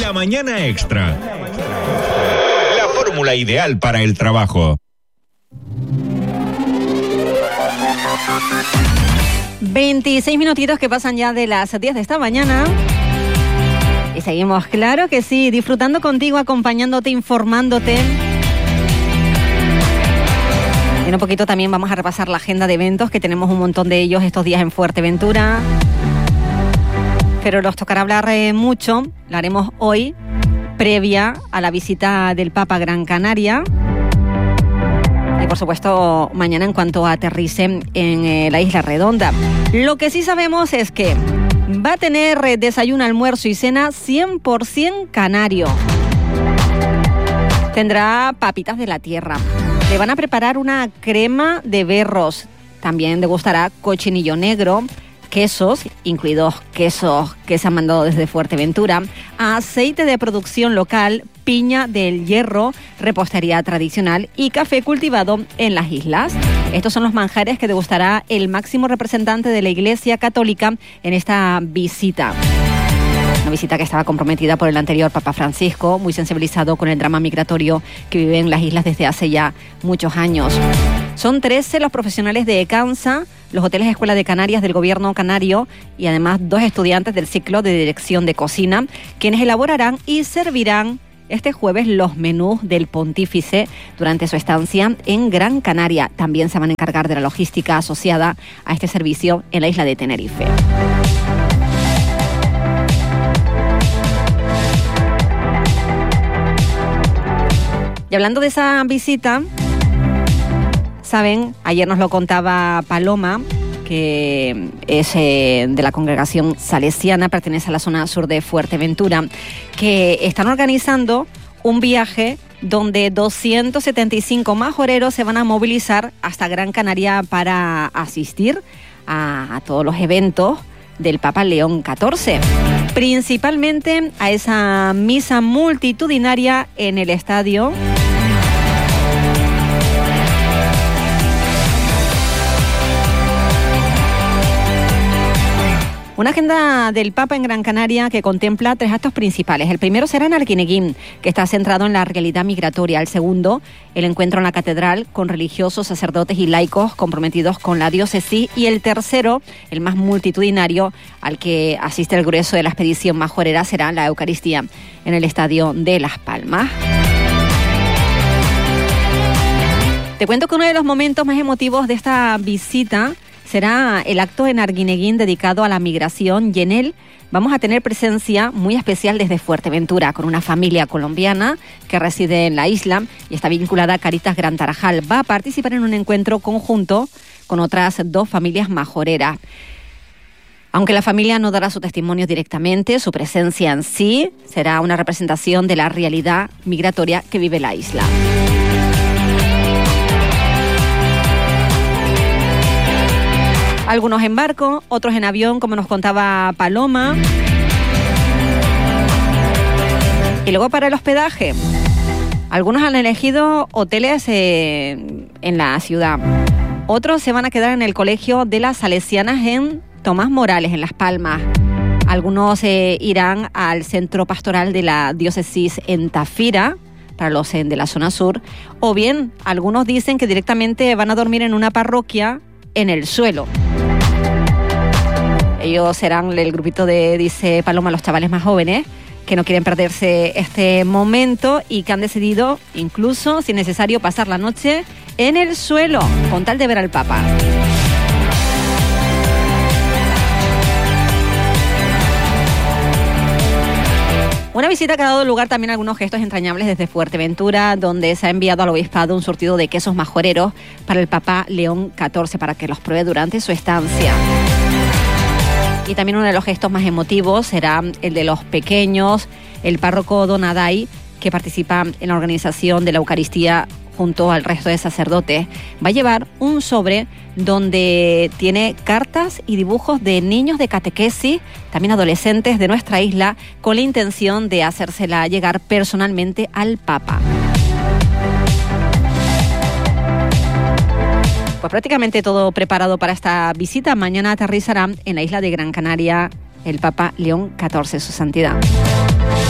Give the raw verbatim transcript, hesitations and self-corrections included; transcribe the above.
La mañana extra. La fórmula ideal para el trabajo. veintiséis minutitos que pasan ya de las diez de esta mañana. Y seguimos, claro que sí, disfrutando contigo, acompañándote, informándote. En un poquito también vamos a repasar la agenda de eventos, que tenemos un montón de ellos estos días en Fuerteventura. Pero nos tocará hablar eh, mucho, lo haremos hoy, previa a la visita del Papa a Gran Canaria. Y por supuesto, mañana en cuanto aterrice en eh, la Isla Redonda. Lo que sí sabemos es que va a tener eh, desayuno, almuerzo y cena cien por ciento canario. Tendrá papitas de la tierra. Le van a preparar una crema de berros. También degustará cochinillo negro, quesos, incluidos quesos que se han mandado desde Fuerteventura, aceite de producción local, piña del hierro, repostería tradicional y café cultivado en las islas. Estos son los manjares que degustará el máximo representante de la Iglesia Católica en esta visita. Una visita que estaba comprometida por el anterior Papa Francisco, muy sensibilizado con el drama migratorio que vive en las islas desde hace ya muchos años. Son trece los profesionales de ECANSA, los hoteles Escuela de Canarias del Gobierno canario y además dos estudiantes del ciclo de Dirección de Cocina, quienes elaborarán y servirán este jueves los menús del pontífice durante su estancia en Gran Canaria. También se van a encargar de la logística asociada a este servicio en la isla de Tenerife. Y hablando de esa visita, saben, ayer nos lo contaba Paloma, que es eh, de la congregación salesiana, pertenece a la zona sur de Fuerteventura, que están organizando un viaje donde doscientos setenta y cinco majoreros se van a movilizar hasta Gran Canaria para asistir a, a todos los eventos del Papa León catorce, principalmente a esa misa multitudinaria en el estadio Una agenda del Papa en Gran Canaria que contempla tres actos principales. El primero será en Arguineguín, que está centrado en la realidad migratoria. El segundo, el encuentro en la catedral con religiosos, sacerdotes y laicos comprometidos con la diócesis. Y el tercero, el más multitudinario, al que asiste el grueso de la expedición majorera, será la Eucaristía en el Estadio de Las Palmas. Te cuento que uno de los momentos más emotivos de esta visita será el acto en Arguineguín dedicado a la migración, y en él vamos a tener presencia muy especial desde Fuerteventura, con una familia colombiana que reside en la isla y está vinculada a Caritas Gran Tarajal. Va a participar en un encuentro conjunto con otras dos familias majoreras. Aunque la familia no dará su testimonio directamente, su presencia en sí será una representación de la realidad migratoria que vive la isla. Algunos en barco, otros en avión, como nos contaba Paloma. Y luego para el hospedaje, algunos han elegido hoteles eh, en la ciudad. Otros se van a quedar en el colegio de las Salesianas en Tomás Morales, en Las Palmas. Algunos eh, irán al centro pastoral de la diócesis en Tafira, para los eh, de la zona sur. O bien, algunos dicen que directamente van a dormir en una parroquia en el suelo. Ellos serán el grupito de, dice Paloma, los chavales más jóvenes que no quieren perderse este momento y que han decidido, incluso, si es necesario, pasar la noche en el suelo, con tal de ver al Papa. Una visita que ha dado lugar también a algunos gestos entrañables desde Fuerteventura, donde se ha enviado al obispado un surtido de quesos majoreros para el Papa León catorce, para que los pruebe durante su estancia. Y también uno de los gestos más emotivos será el de los pequeños. El párroco Don Aday, que participa en la organización de la Eucaristía junto al resto de sacerdotes, va a llevar un sobre donde tiene cartas y dibujos de niños de catequesis, también adolescentes de nuestra isla, con la intención de hacérsela llegar personalmente al Papa. Pues prácticamente todo preparado para esta visita. Mañana aterrizará en la isla de Gran Canaria el Papa León catorce, su santidad.